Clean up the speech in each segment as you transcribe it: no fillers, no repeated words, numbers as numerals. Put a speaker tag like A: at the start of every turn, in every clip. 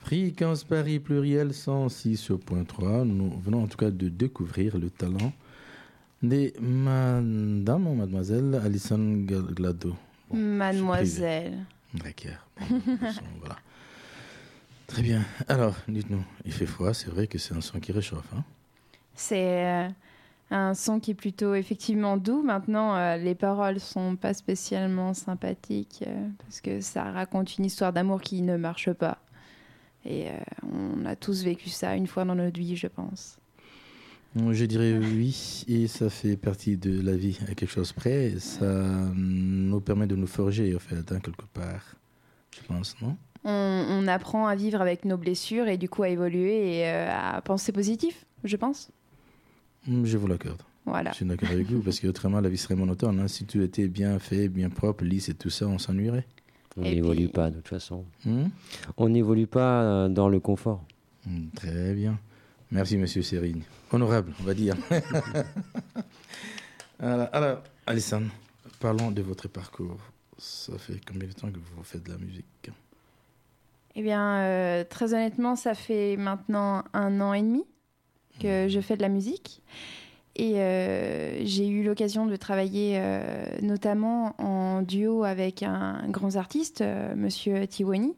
A: Fréquence Paris Pluriel 106.3. Nous venons en tout cas de découvrir le talent de madame ou mademoiselle Alison Glado. Bon,
B: Mademoiselle.
A: D'accord. Bon, voilà. Très bien. Alors, dites-nous, il fait froid, c'est vrai que c'est un son qui réchauffe. Hein?
B: C'est un son qui est plutôt effectivement doux. Maintenant, les paroles sont pas spécialement sympathiques parce que ça raconte une histoire d'amour qui ne marche pas. Et on a tous vécu ça une fois dans notre vie, je pense.
A: Je dirais oui, et ça fait partie de la vie à quelque chose près. Ça nous permet de nous forger, en fait, hein, quelque part, je pense, non?
B: On apprend à vivre avec nos blessures et du coup à évoluer et à penser positif, je pense.
A: Je vous l'accorde.
B: Voilà.
A: Je suis d'accord avec vous, parce qu'autrement, la vie serait monotone. Hein. Si tout était bien fait, bien propre, lisse et tout ça, on s'ennuierait.
C: On n'évolue pas, de toute façon.
A: Hmm?
C: On n'évolue pas dans le confort.
A: Très bien. Merci, monsieur Sérigne. Honorable, on va dire. Alors, Alison, parlons de votre parcours. Ça fait combien de temps que vous faites de la musique?
B: Eh bien, très honnêtement, ça fait maintenant 1 an et demi que je fais de la musique. Et j'ai eu l'occasion de travailler notamment en duo avec un grand artiste, Monsieur Tiwani,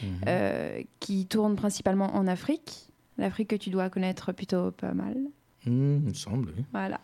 B: qui tourne principalement en Afrique. L'Afrique que tu dois connaître plutôt pas mal.
A: Il me semble, oui.
B: Voilà.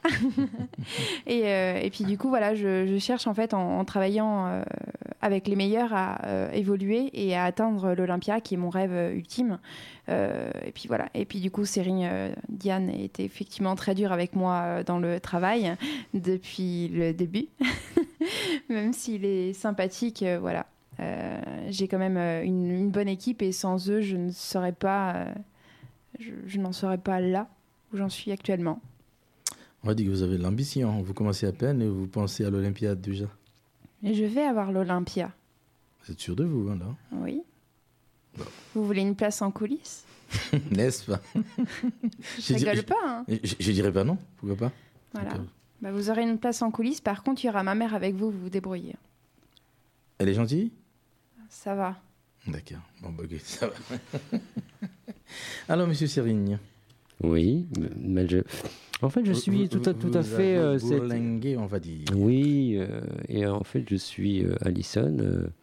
B: et puis du coup, voilà, je cherche en fait en travaillant avec les meilleurs à évoluer et à atteindre l'Olympia, qui est mon rêve ultime. Et puis voilà. Et puis du coup, Sérigne Diane était effectivement très dure avec moi dans le travail depuis le début, même s'il est sympathique. Voilà. J'ai quand même une bonne équipe et sans eux, je ne serais pas, je n'en serais pas là où j'en suis actuellement.
A: On va dire que vous avez de l'ambition. Vous commencez à peine et vous pensez à l'Olympiade déjà.
B: Et je vais avoir l'Olympia.
A: Vous êtes sûr de vous, hein, là?
B: Oui.
A: Bon.
B: Vous voulez une place en coulisses?
A: N'est-ce pas?
B: Je rigole pas. Hein.
A: Je dirais pas non. Pourquoi pas?
B: Voilà. Bah, vous aurez une place en coulisses. Par contre, il y aura ma mère avec vous. Vous vous débrouillez.
A: Elle est gentille?
B: Ça va.
A: D'accord. Bon, bah, ok, ça va. Alors, monsieur Sérigne.
C: Oui, mais en fait, je suis tout à fait...
A: bourlingué, on va dire.
C: Oui, et en fait, je suis Alison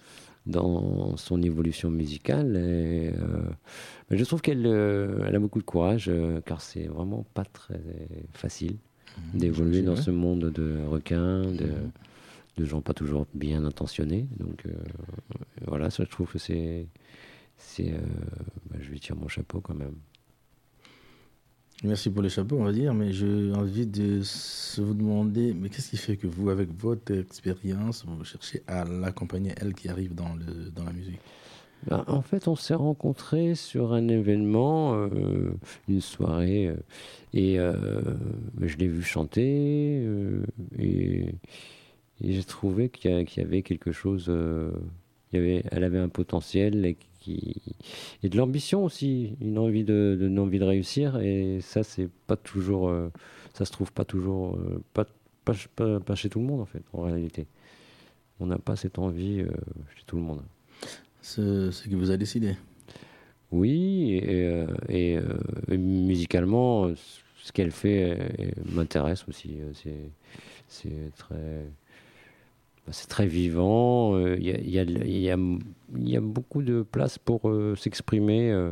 C: dans son évolution musicale. Et, je trouve qu'elle elle a beaucoup de courage, car c'est vraiment pas très facile d'évoluer dans ce monde de requins, de gens pas toujours bien intentionnés. Donc voilà, ça, je trouve que c'est je lui tire mon chapeau quand même.
A: Merci pour le chapeau, on va dire, mais j'ai envie de vous demander, mais qu'est-ce qui fait que vous, avec votre expérience, vous cherchez à l'accompagner, elle qui arrive dans la musique?
C: En fait, on s'est rencontrés sur un événement, une soirée, et je l'ai vu chanter, et j'ai trouvé qu'il y avait quelque chose, elle avait un potentiel et de l'ambition aussi, une envie de réussir, et ça c'est pas toujours, ça se trouve pas toujours, pas chez tout le monde en fait, en réalité. On n'a pas cette envie chez tout le monde.
A: C'est ce qui vous a décidé?
C: Oui, et musicalement, ce qu'elle fait m'intéresse aussi. C'est très vivant. Il y a beaucoup de place pour s'exprimer.